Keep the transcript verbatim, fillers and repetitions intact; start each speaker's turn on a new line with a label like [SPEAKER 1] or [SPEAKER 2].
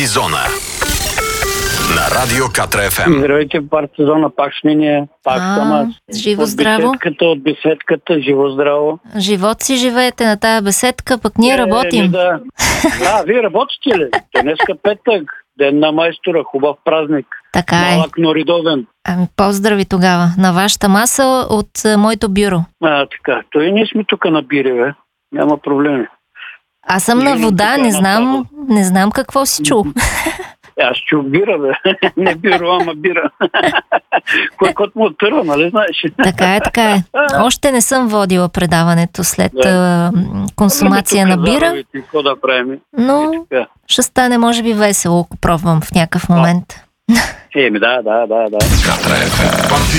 [SPEAKER 1] Зона на Радио Катра еф ем.
[SPEAKER 2] Здравейте, партизона, пак сме ние, пак
[SPEAKER 3] А,
[SPEAKER 2] съм аз.
[SPEAKER 3] живо
[SPEAKER 2] От
[SPEAKER 3] здраво.
[SPEAKER 2] беседката, от беседката, живо здраво.
[SPEAKER 3] Живот си живеете на тая беседка, пък ние
[SPEAKER 2] Е,
[SPEAKER 3] работим.
[SPEAKER 2] Е, да. А, вие работите ли? Днеска петък, ден на майстора, хубав празник.
[SPEAKER 3] Така е.
[SPEAKER 2] Малък, но редовен.
[SPEAKER 3] Ами, поздрави тогава на вашата маса от а, моето бюро.
[SPEAKER 2] А, така. То и ние сме тук на бире, бе. Няма проблеми.
[SPEAKER 3] Аз съм на
[SPEAKER 2] Вино
[SPEAKER 3] вода,
[SPEAKER 2] тук
[SPEAKER 3] не
[SPEAKER 2] на
[SPEAKER 3] знам, не знам какво си чул.
[SPEAKER 2] Аз чух бира, бе. Не биро, ама бира. Кой кот му отърва, нали знаеш?
[SPEAKER 3] Така е, така е. Още не съм водила предаването след
[SPEAKER 2] Да.
[SPEAKER 3] а, консумация на бира,
[SPEAKER 2] Какво да правим?
[SPEAKER 3] но
[SPEAKER 2] Така.
[SPEAKER 3] ще стане може би весело, ако пробвам в някакъв момент.
[SPEAKER 2] Еми, да, да, да, да.
[SPEAKER 1] Катра еф ем.